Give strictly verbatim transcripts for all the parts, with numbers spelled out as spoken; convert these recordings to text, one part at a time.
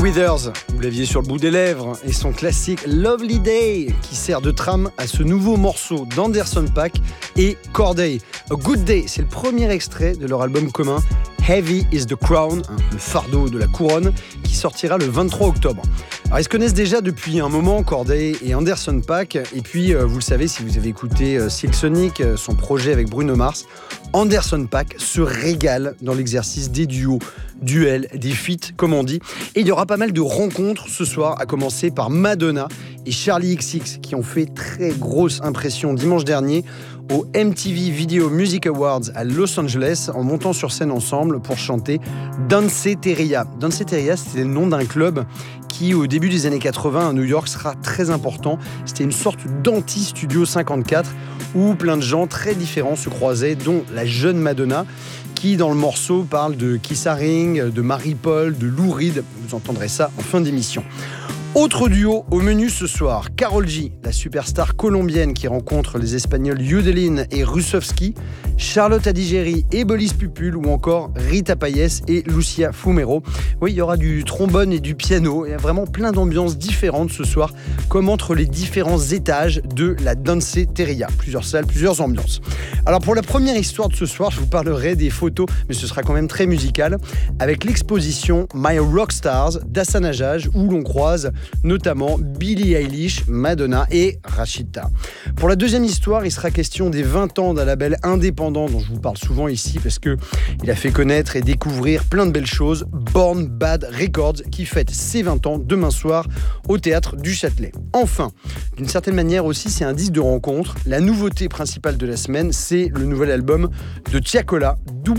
Withers, vous l'aviez sur le bout des lèvres, et son classique Lovely Day qui sert de trame à ce nouveau morceau d'Anderson .Paak et Corday. A Good Day, c'est le premier extrait de leur album commun Heavy is the Crown, hein, le fardeau de la couronne, qui sortira le vingt-trois octobre. Alors, ils se connaissent déjà depuis un moment, Corday et Anderson .Paak, et puis euh, vous le savez si vous avez écouté euh, Silk Sonic, euh, son projet avec Bruno Mars, Anderson .Paak se régale dans l'exercice des duos, duels, des feats, comme on dit. Et il y aura pas mal de rencontres ce soir, à commencer par Madonna et Charli X C X, qui ont fait très grosse impression dimanche dernier au M T V Video Music Awards à Los Angeles, en montant sur scène ensemble pour chanter Danceteria. Danceteria, c'était le nom d'un club qui, au début des années quatre-vingts à New York, sera très important. C'était une sorte d'anti-Studio cinquante-quatre où plein de gens très différents se croisaient, dont la jeune Madonna, qui dans le morceau parle de Keith Haring, de Marie-Paul, de Lou Reed. Vous entendrez ça en fin d'émission. Autre duo au menu ce soir, Karol G, la superstar colombienne qui rencontre les Espagnols Yudelin et Russovski, Charlotte Adigéry et Bolis Pupul, ou encore Rita Payés et Lucia Fumero. Oui, il y aura du trombone et du piano, il y a vraiment plein d'ambiances différentes ce soir, comme entre les différents étages de la Danceteria. Plusieurs salles, plusieurs ambiances. Alors pour la première histoire de ce soir, je vous parlerai des photos, mais ce sera quand même très musical, avec l'exposition My Rockstars d'Hassan Hajjaj, où l'on croise notamment Billie Eilish, Madonna et Rachida. Pour la deuxième histoire, il sera question des vingt ans d'un label indépendant dont je vous parle souvent ici parce que il a fait connaître et découvrir plein de belles choses, Born Bad Records, qui fête ses vingt ans demain soir au Théâtre du Châtelet. Enfin, d'une certaine manière aussi, c'est un disque de rencontre. La nouveauté principale de la semaine, c'est le nouvel album de Tiakola,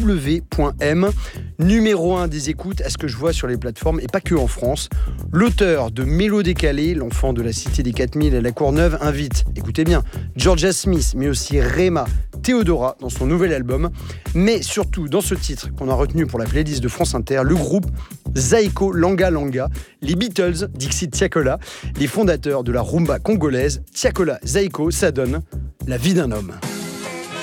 W M, numéro un des écoutes à ce que je vois sur les plateformes et pas que en France. L'auteur de Mélo décalé, l'enfant de la cité des quatre mille à la Courneuve, invite, écoutez bien, Georgia Smith, mais aussi Rema, Theodora dans son nouvel album, mais surtout dans ce titre qu'on a retenu pour la playlist de France Inter, le groupe Zaiko Langa Langa, les Beatles, Dixit Tiakola, les fondateurs de la rumba congolaise, Tiakola Zaiko, ça donne La vie d'un homme.